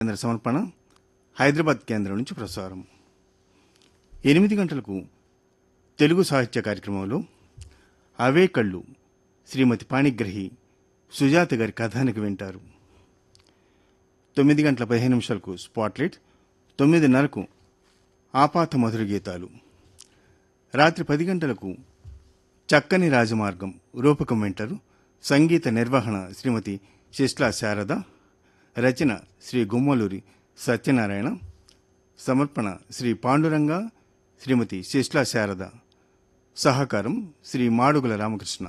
కేంద్ర సమర్పణ హైదరాబాద్ కేంద్రం నుంచి ప్రసారం. 8 గంటలకు తెలుగు సాహిత్య కార్యక్రమంలో అవే కళ్ళు శ్రీమతి పాణిగ్రహి సుజాత గారి కథానికి వింటారు. 9 గంటల 15 నిమిషాలకు స్పాట్లైట్, 9:30కు ఆపాత మధుర గీతాలు, రాత్రి 10 గంటలకు చక్కని రాజమార్గం రూపకం వింటారు. సంగీత నిర్వహణ శ్రీమతి శిష్లా శారద, రచన శ్రీ గుమ్మలూరి సత్యనారాయణ, సమర్పణ శ్రీ పాండురంగ శ్రీమతి శిష్లా శారద, సహకారం శ్రీ మాడుగుల రామకృష్ణ.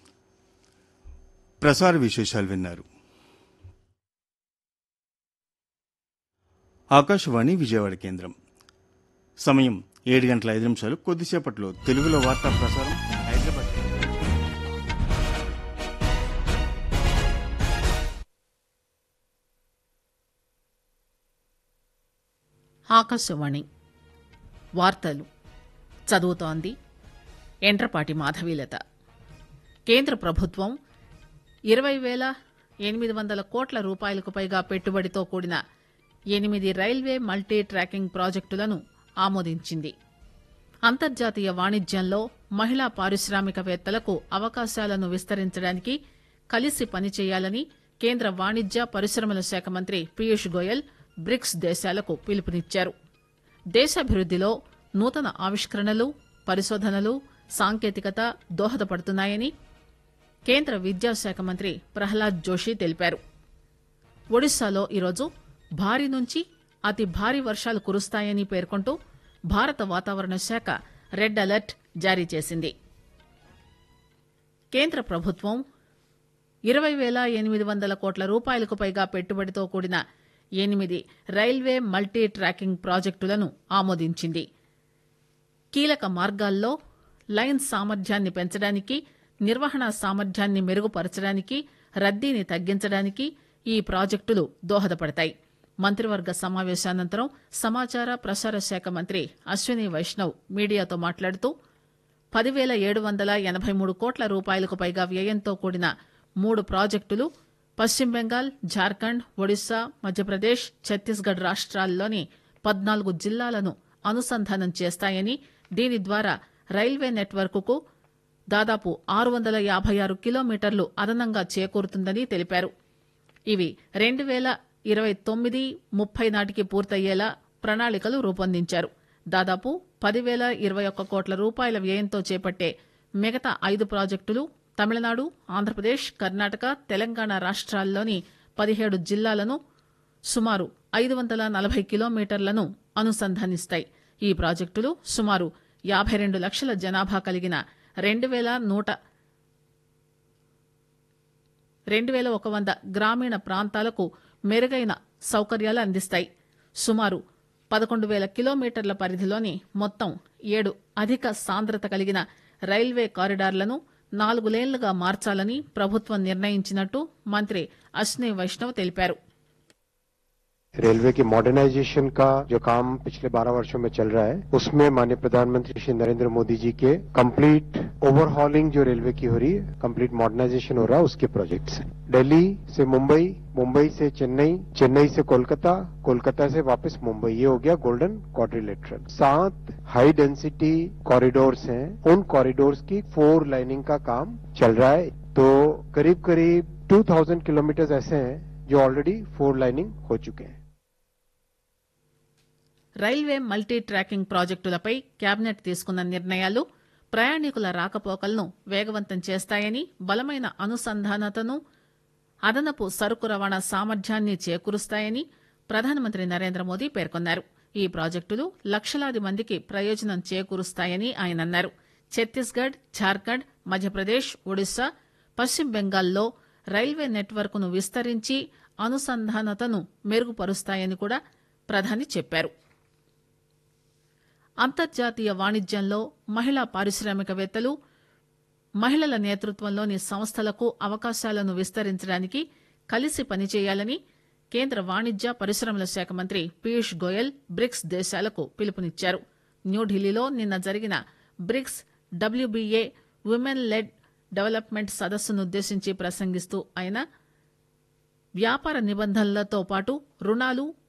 ప్రసార విశేషాలు విన్నారు. ఆకాశవాణి విజయవాడ కేంద్రం. సమయం 7 గంటల 5 నిమిషాలు. కొద్దిసేపట్లో తెలుగులో వార్తా ప్రసారం హైదరాబాద్ కేంద్రం. ఆకాశవాణి వార్తలు చదువుతోంది ఎండ్రపాటి మాధవీలత. కేంద్ర ప్రభుత్వం 20,800 కోట్ల రూపాయలకు పైగా పెట్టుబడితో కూడిన 8 రైల్వే మల్టీ ట్రాకింగ్ ప్రాజెక్టులను ఆమోదించింది. అంతర్జాతీయ వాణిజ్యంలో మహిళా పారిశ్రామికవేత్తలకు అవకాశాలను విస్తరించడానికి కలిసి పనిచేయాలని కేంద్ర వాణిజ్య పరిశ్రమల శాఖ మంత్రి పీయూష్ గోయల్ బ్రిక్స్ దేశాలకు పిలుపునిచ్చారు. దేశాభివృద్దిలో నూతన ఆవిష్కరణలు, పరిశోధనలు, సాంకేతికత దోహదపడుతున్నాయని కేంద్ర విద్యాశాఖ మంత్రి ప్రహ్లాద్ జోషి తెలిపారు. ఒడిశాలో ఈరోజు భారీ నుంచి అతి భారీ వర్షాలు కురుస్తాయని పేర్కొంటూ భారత వాతావరణ శాఖ రెడ్ అలర్ట్ జారీ చేసింది. కేంద్ర ప్రభుత్వం 20,800 కోట్ల రూపాయలకు పైగా పెట్టుబడితో కూడిన 8 రైల్వే మల్టీ ట్రాకింగ్ ప్రాజెక్టులను ఆమోదించింది. కీలక మార్గాల్లో లైన్ సామర్థ్యాన్ని పెంచడానికి, నిర్వహణ సామర్థ్యాన్ని మెరుగుపరచడానికి, రద్దీని తగ్గించడానికి ఈ ప్రాజెక్టులు దోహదపడతాయి. మంత్రివర్గ సమావేశానంతరం సమాచార ప్రసార శాఖ మంత్రి అశ్విని వైష్ణవ్ మీడియాతో మాట్లాడుతూ 10,783 కోట్ల రూపాయలకు పైగా వ్యయంతో కూడిన 3 ప్రాజెక్టులు పశ్చిమ బెంగాల్, జార్ఖండ్, ఒడిశా, మధ్యప్రదేశ్, ఛత్తీస్గఢ్ రాష్ట్రాల్లోని 14 జిల్లాలను అనుసంధానం చేస్తాయని, దీని ద్వారా రైల్వే నెట్వర్క్కు దాదాపు 656 కిలోమీటర్లు అదనంగా చేకూరుతుందని తెలిపారు. ఇవి 2029-30 నాటికి పూర్తయ్యేలా ప్రణాళికలు రూపొందించారు. దాదాపు 10,021 కోట్ల రూపాయల వ్యయంతో చేపట్టే మిగతా 5 ప్రాజెక్టులు తమిళనాడు, ఆంధ్రప్రదేశ్, కర్ణాటక, తెలంగాణ రాష్ట్రాల్లోని 17 జిల్లాలను సుమారు 540 కిలోమీటర్లను అనుసంధానిస్తాయి. ఈ ప్రాజెక్టులు సుమారు 52 లక్షల జనాభా కలిగిన 2,100 గ్రామీణ ప్రాంతాలకు మెరుగైన సౌకర్యాలు అందిస్తాయి. సుమారు 11,000 కిలోమీటర్ల పరిధిలోని మొత్తం 7 అధిక సాంద్రత కలిగిన రైల్వే కారిడార్లను 4 లేన్లుగా మార్చాలని ప్రభుత్వం నిర్ణయించినట్టు మంత్రి అశ్విని వైష్ణవ్ తెలిపారు. रेलवे की मॉडर्नाइजेशन का जो काम पिछले 12 वर्षों में चल रहा है, उसमें माननीय प्रधानमंत्री श्री नरेंद्र मोदी जी के कंप्लीट ओवरहॉलिंग जो रेलवे की हो रही है, कंप्लीट मॉडर्नाइजेशन हो रहा है, उसके प्रोजेक्ट्स हैं. दिल्ली से मुंबई, मुंबई से चेन्नई, चेन्नई से कोलकाता, कोलकाता से वापस मुंबई, ये हो गया golden quadrilateral. 7 high density corridors हैं, उन कॉरिडोर्स की 4 लाइनिंग का काम चल रहा है. तो करीब करीब 2000 किलोमीटर ऐसे हैं जो ऑलरेडी 4 लाइनिंग हो चुके हैं. రైల్వే మల్టీ ట్రాకింగ్ ప్రాజెక్టులపై కేబినెట్ తీసుకున్న నిర్ణయాలు ప్రయాణికుల రాకపోకలను వేగవంతం చేస్తాయని, బలమైన అనుసంధానతను, అదనపు సరుకు రవాణా సామర్థ్యాన్ని చేకూరుస్తాయని ప్రధానమంత్రి నరేంద్ర మోదీ పేర్కొన్నారు. ఈ ప్రాజెక్టులు లక్షలాది మందికి ప్రయోజనం చేకూరుస్తాయని ఆయన అన్నారు. ఛత్తీస్గఢ్, జార్ఖండ్, మధ్యప్రదేశ్, ఒడిశా, పశ్చిమ బెంగాల్లో రైల్వే నెట్వర్క్ను విస్తరించి అనుసంధానతను మెరుగుపరుస్తాయని కూడా ప్రధాని చెప్పారు. అంతర్జాతీయ వాణిజ్యంలో మహిళా పారిశ్రామికవేత్తలు, మహిళల నేతృత్వంలోని సంస్థలకు అవకాశాలను విస్తరించడానికి కలిసి పనిచేయాలని కేంద్ర వాణిజ్య పరిశ్రమల శాఖ మంత్రి పీయూష్ గోయల్ బ్రిక్స్ దేశాలకు పిలుపునిచ్చారు. న్యూఢిల్లీలో నిన్న జరిగిన bricks WBA women led development సదస్సునుద్దేశించి ప్రసంగిస్తూ ఆయన వ్యాపార నిబంధనలతో పాటు రుణాలు